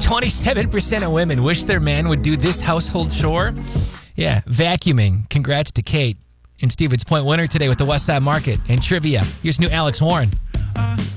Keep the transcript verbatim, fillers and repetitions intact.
twenty-seven percent of women wish their man would do this household chore. Yeah, vacuuming. Congrats to Kate. And Stevens Point winner today with the Westside Market and trivia. Here's new Alex Warren.